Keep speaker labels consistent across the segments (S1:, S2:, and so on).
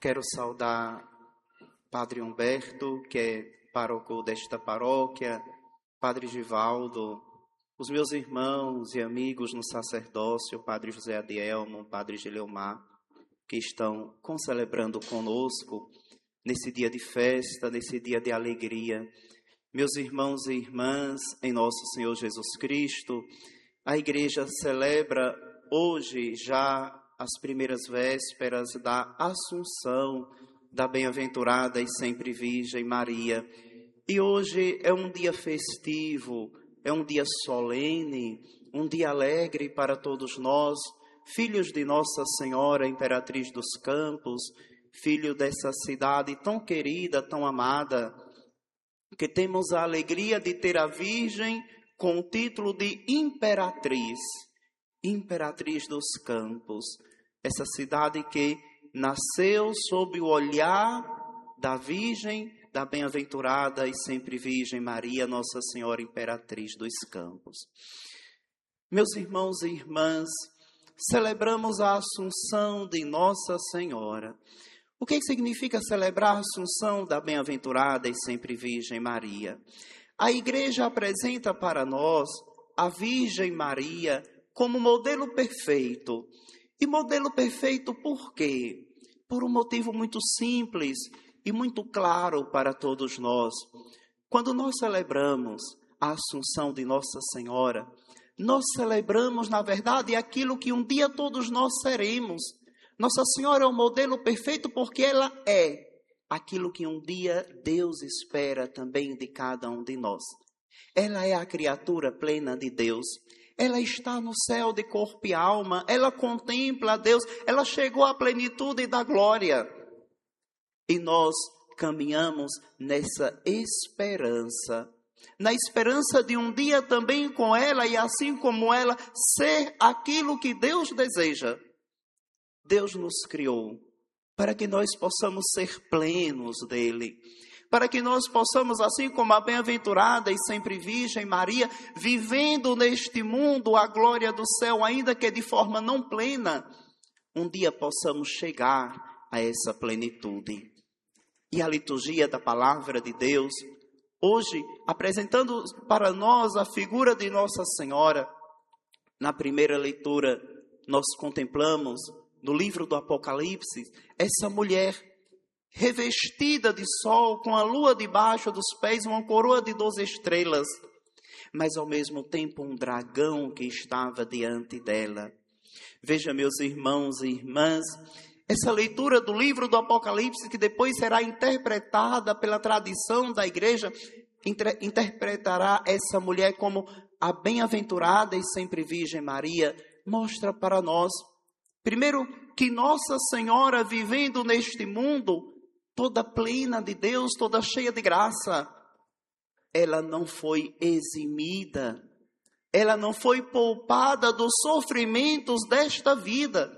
S1: Quero saudar Padre Humberto, que é pároco desta paróquia, Padre Givaldo, os meus irmãos e amigos no sacerdócio, Padre José Adielmo, Padre Gileomar, que estão concelebrando conosco nesse dia de festa, nesse dia de alegria. Meus irmãos e irmãs, em nosso Senhor Jesus Cristo, a Igreja celebra hoje já as primeiras vésperas da Assunção da bem-aventurada e sempre Virgem Maria. E hoje é um dia festivo, é um dia solene, um dia alegre para todos nós, filhos de Nossa Senhora, Imperatriz dos Campos, filho dessa cidade tão querida, tão amada, que temos a alegria de ter a Virgem com o título de Imperatriz, Imperatriz dos Campos, essa cidade que nasceu sob o olhar da Virgem, da bem-aventurada e sempre Virgem Maria, Nossa Senhora Imperatriz dos Campos. Meus irmãos e irmãs, celebramos a Assunção de Nossa Senhora. O que significa celebrar a Assunção da bem-aventurada e sempre Virgem Maria? A Igreja apresenta para nós a Virgem Maria como modelo perfeito. E modelo perfeito por quê? Por um motivo muito simples e muito claro para todos nós. Quando nós celebramos a Assunção de Nossa Senhora, nós celebramos, na verdade, aquilo que um dia todos nós seremos. Nossa Senhora é o modelo perfeito porque ela é aquilo que um dia Deus espera também de cada um de nós. Ela é a criatura plena de Deus. Ela está no céu de corpo e alma. Ela contempla a Deus. Ela chegou à plenitude da glória. E nós caminhamos nessa esperança. Na esperança de um dia também com ela e assim como ela ser aquilo que Deus deseja. Deus nos criou para que nós possamos ser plenos dele. Para que nós possamos, assim como a bem-aventurada e sempre Virgem Maria, vivendo neste mundo a glória do céu, ainda que de forma não plena, um dia possamos chegar a essa plenitude. E a liturgia da Palavra de Deus, hoje, apresentando para nós a figura de Nossa Senhora, na primeira leitura, nós contemplamos, no livro do Apocalipse, essa mulher revestida de sol, com a lua debaixo dos pés, uma coroa de 12 estrelas, mas ao mesmo tempo um dragão que estava diante dela. Veja, meus irmãos e irmãs, essa leitura do livro do Apocalipse, que depois será interpretada pela tradição da Igreja, interpretará essa mulher como a bem-aventurada e sempre Virgem Maria, mostra para nós, primeiro, que Nossa Senhora, vivendo neste mundo, toda plena de Deus, toda cheia de graça, ela não foi eximida, ela não foi poupada dos sofrimentos desta vida.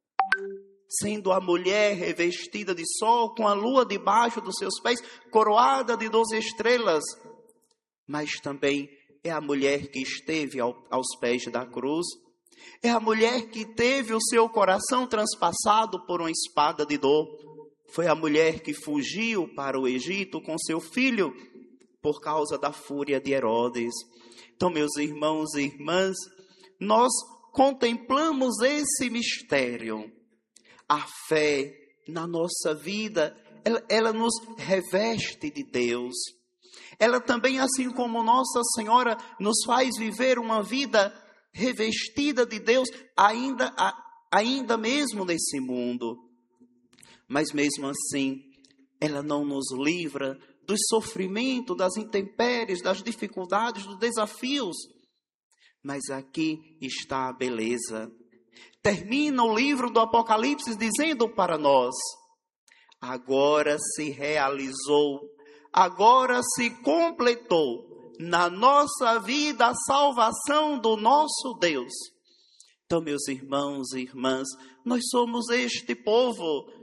S1: Sendo a mulher revestida de sol, com a lua debaixo dos seus pés, coroada de 12 estrelas, mas também é a mulher que esteve aos pés da cruz, é a mulher que teve o seu coração transpassado por uma espada de dor. Foi a mulher que fugiu para o Egito com seu filho por causa da fúria de Herodes. Então, meus irmãos e irmãs, nós contemplamos esse mistério. A fé na nossa vida, ela nos reveste de Deus. Ela também, assim como Nossa Senhora, nos faz viver uma vida revestida de Deus, ainda mesmo nesse mundo. Mas mesmo assim, ela não nos livra dos sofrimentos, das intempéries, das dificuldades, dos desafios. Mas aqui está a beleza. Termina o livro do Apocalipse dizendo para nós: agora se realizou, agora se completou na nossa vida a salvação do nosso Deus. Então, meus irmãos e irmãs, nós somos este povo.